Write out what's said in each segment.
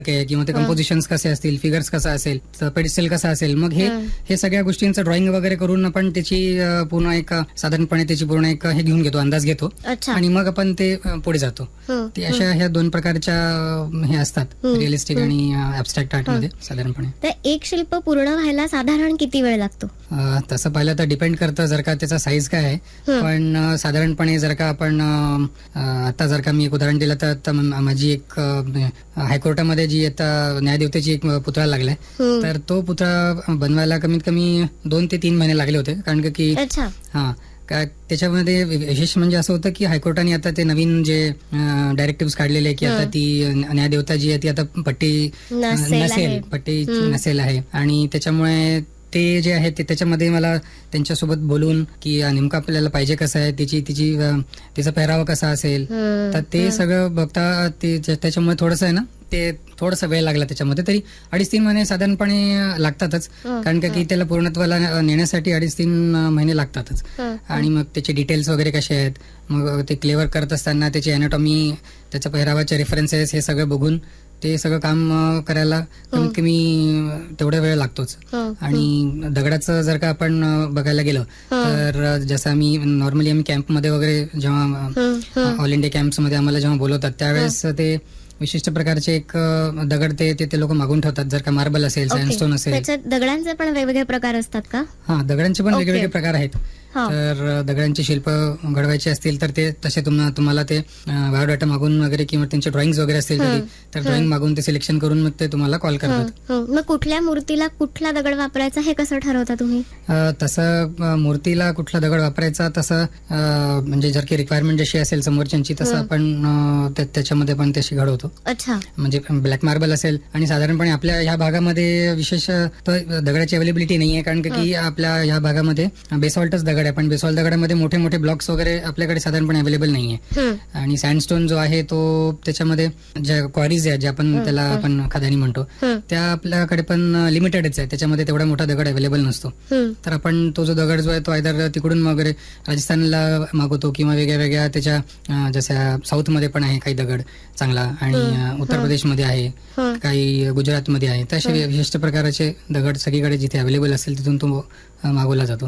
किंवा ते कंपोजिशन्स कसे असतील, फिगर्स कसा असेल, पेडिस्टल कसा असेल, मग हे सगळ्या गोष्टींचं ड्रॉइंग वगैरे करून आपण त्याची पूर्ण एक साधारणपणे त्याची पूर्ण एक हे घेऊन घेतो, अंदाज घेतो आणि मग आपण ते पुढे जातो. ते अशा ह्या दोन प्रकारच्या हे असतात, रिअलिस्टिक आणि ऍबस्ट्रॅक्ट आर्ट मध्ये साधारणपणे. तर एक शिल्प पूर्ण व्हायला साधारण किती वेळ लागतो? तसं पाहिलं तर डिपेंड करतं जर का त्याचा साईज काय आहे, पण साधारणपणे जर का आपण आता जर का मी एक उदाहरण दिलं तर माझी एक हायकोर्टामध्ये जी आता न्यायदेवतेची एक पुतळा लागलाय, तर तो पुतळा बनवायला कमीत कमी 2 ते 3 महिने लागले होते. कारण की त्याच्यामध्ये विशेष म्हणजे असं होतं की हायकोर्टाने आता ते नवीन जे डायरेक्टिव्ह काढलेले की आता ती न्यायदेवता जी आहे ती आता पट्टी नसेल आहे, आणि त्याच्यामुळे ते जे आहे ते त्याच्यामध्ये मला त्यांच्यासोबत बोलून की नेमकं आपल्याला पाहिजे कसं आहे, तिचा पेहरावा कसा असेल, तर ते सगळं बघता त्याच्यामुळे थोडंसं आहे ना, ते थोडासा वेळ लागला त्याच्यामध्ये. तरी 2.5-3 महिने साधारणपणे लागतातच, कारण की त्याला पूर्णत्वाला नेण्यासाठी 2.5-3 महिने लागतातच. आणि मग त्याचे डिटेल्स वगैरे कसे आहेत, मग ते क्लेवर करत असताना त्याची अॅनाटॉमी, त्याच्या पेहरावाचे रेफरन्सेस हे सगळं बघून ते सगळं काम करायला कमीत कमी तेवढा वेळ लागतोच. आणि दगडाचं जर का आपण बघायला गेलं तर जसं आम्ही नॉर्मली कॅम्पमध्ये वगैरे जेव्हा ऑल इंडिया कॅम्प्समध्ये आम्हाला जेव्हा बोलवतात त्यावेळेस ते विशिष्ट प्रकारचे एक दगड ते लोक मागून ठेवतात. जर का मार्बल असेल, सँडस्टोन असेल. दगडांचे पण वेगवेगळे प्रकार असतात का? हा, दगडांचे पण वेगवेगळे प्रकार आहेत. तर दगडांचे शिल्प घडवायचे असतील तर ते तसे तुम्हाला ते बायोडाटा मागून वगैरे किंवा त्यांचे ड्रॉइंग वगैरे असतील तर ड्रॉइंग मागून ते सिलेक्शन करून मग ते तुम्हाला कॉल करतात. मग कुठल्या मूर्तीला कुठला दगड वापरायचा हे कसं ठरवता तुम्ही? तसं मूर्तीला कुठला दगड वापरायचा तसं म्हणजे जर की रिक्वायरमेंट जशी असेल समोरच्यांची तसं आपण त्याच्यामध्ये पण तशी घडवतो. अच्छा, म्हणजे ब्लॅक मार्बल असेल, आणि साधारणपणे आपल्या ह्या भागामध्ये विशेष दगडाची अवेलेबिलिटी नाहीये, कारण की आपल्या ह्या भागामध्ये बेसॉल्टच दगड आहे, पण बेसॉल्ट दगडामध्ये मोठे मोठे ब्लॉक्स वगैरे आपल्याकडे साधारणपणे अवेलेबल नाहीये. आणि सँडस्टोन जो आहे तो त्याच्यामध्ये ज्या क्वारीज आहेत, ज्या आपण त्याला आपण खदानी म्हणतो, त्या आपल्याकडे पण लिमिटेडच आहे, त्याच्यामध्ये तेवढा मोठा दगड अवेलेबल नसतो. तर आपण तो जो दगड जो आहे तो आयदर तिकडून वगैरे राजस्थानला मागवतो किंवा वेगळ्या वेगळ्या त्याच्या जसं साऊथ मध्ये पण आहे काही दगड चांगला, आणि उत्तर प्रदेशमध्ये आहे, काही गुजरातमध्ये आहे. तर असे विशिष्ट प्रकारचे दगड सगळीकडे जिथे अवेलेबल असेल तिथून तो मागवला जातो.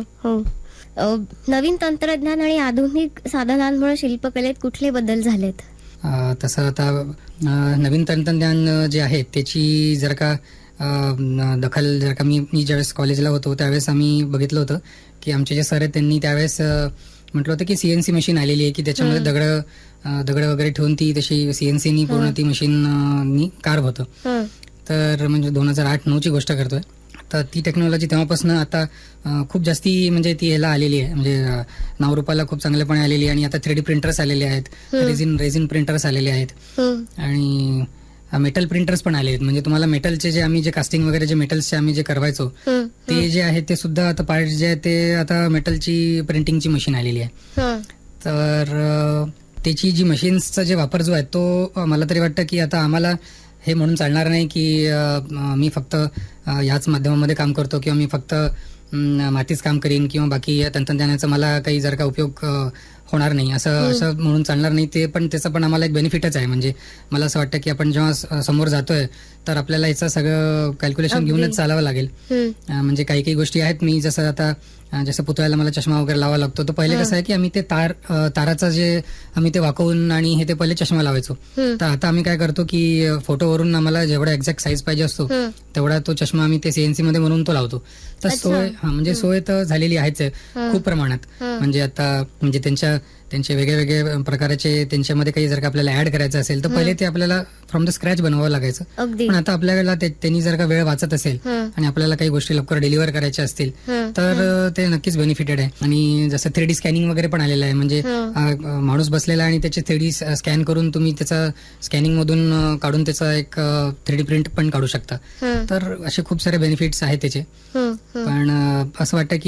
नवीन तंत्रज्ञान आणि आधुनिक साधनांमुळे शिल्पकलेत कुठले बदल झालेत? तसं आता नवीन तंत्रज्ञान जे आहे त्याची जर का दखल जर का मी ज्यावेळेस कॉलेजला होतो त्यावेळेस आम्ही बघितलं होतं की आमचे जे सर आहेत त्यांनी त्यावेळेस म्हटलं होतं की सीएनसी मशीन आलेली आहे की त्याच्यामध्ये दगड वगैरे ठेवून ती तशी सीएनसीनी पूर्ण ती मशीननी कार्व होतं. तर म्हणजे 2008-9ची गोष्ट करतोय. तर ती टेक्नॉलॉजी तेव्हापासून आता खूप जास्ती म्हणजे ती ह्याला आलेली आहे, म्हणजे नावरूपाला खूप चांगल्यापणे आलेली आहे. आणि आता 3D प्रिंटर्स आलेले आहेत, रेझिन प्रिंटर्स आलेले आहेत, आणि मेटल प्रिंटर्स पण आले आहेत. म्हणजे तुम्हाला मेटलचे जे आम्ही जे कास्टिंग वगैरे जे मेटल्सचे आम्ही जे करवायचो ते जे आहे ते सुद्धा आता पार्ट जे आहे ते आता मेटलची प्रिंटिंगची मशीन आलेली आहे. तर त्याची जी मशीन्सचा जे वापर जो आहे तो मला तरी वाटतं की आता आम्हाला हे म्हणून चालणार नाही की मी फक्त याच माध्यमामध्ये काम करतो किंवा मी फक्त मातीच काम करीन किंवा बाकी या तंत्रज्ञानाचा मला काही जर का उपयोग होणार नाही असं म्हणून चालणार नाही. ते पण त्याचं पण आम्हाला एक बेनिफिटच आहे. म्हणजे मला असं वाटतं की आपण जेव्हा समोर जातोय तर आपल्याला याचं सगळं कॅल्क्युलेशन घेऊनच चालावं लागेल. म्हणजे काही काही गोष्टी आहेत, मी जसं पुतळ्याला मला चष्मा वगैरे लावा लागतो, तो पहिले कसं आहे की आम्ही ते ताराचं जे आम्ही ते वाकवून आणि हे ते पहिले चष्मा लावायचो. तर आता आम्ही काय करतो की फोटोवरून आम्हाला जेवढा एक्झॅक्ट साईज पाहिजे असतो तेवढा तो चष्मा आम्ही ते सीएनसी मध्ये म्हणून तो लावतो. तर सोय तर झालेली आहेच खूप प्रमाणात. म्हणजे आता म्हणजे त्यांचे वेगळे प्रकारचे त्यांच्यामध्ये काही जर का आपल्याला ऍड करायचं असेल तर पहिले ते आपल्याला फ्रॉम द स्क्रॅच बनवावं लागायचं. पण आता आपल्याला त्यांनी जर का वेळ वाचत असेल आणि आपल्याला काही गोष्टी लवकर डिलिव्हर करायच्या असतील तर ते नक्कीच बेनिफिटेड आहे. आणि जसं 3D स्कॅनिंग वगैरे पण आलेलं आहे, म्हणजे माणूस बसलेला आणि त्याचे 3D स्कॅन करून तुम्ही त्याचा स्कॅनिंग मधून काढून त्याचा एक 3D प्रिंट पण काढू शकता. तर असे खूप सारे बेनिफिट्स आहेत त्याचे. पण असं वाटतं की